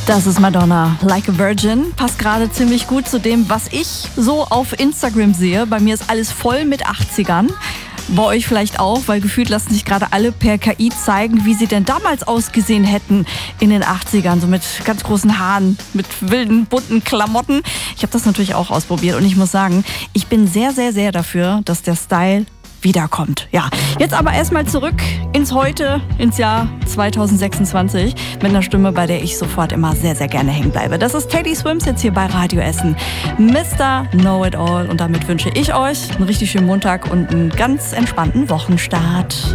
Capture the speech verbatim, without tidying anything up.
Das ist Madonna, Like a Virgin. Passt gerade ziemlich gut zu dem, was ich so auf Instagram sehe. Bei mir ist alles voll mit achtzigern. Bei euch vielleicht auch, weil gefühlt lassen sich gerade alle per K I zeigen, wie sie denn damals ausgesehen hätten in den achtzigern. So mit ganz großen Haaren, mit wilden, bunten Klamotten. Ich habe das natürlich auch ausprobiert und ich muss sagen, ich bin sehr, sehr, sehr dafür, dass der Style wiederkommt. Ja, jetzt aber erstmal zurück ins Heute, ins Jahr zweitausendsechsundzwanzig mit einer Stimme, bei der ich sofort immer sehr, sehr gerne hängen bleibe. Das ist Teddy Swims jetzt hier bei Radio Essen. Mister Know It All. Und damit wünsche ich euch einen richtig schönen Montag und einen ganz entspannten Wochenstart.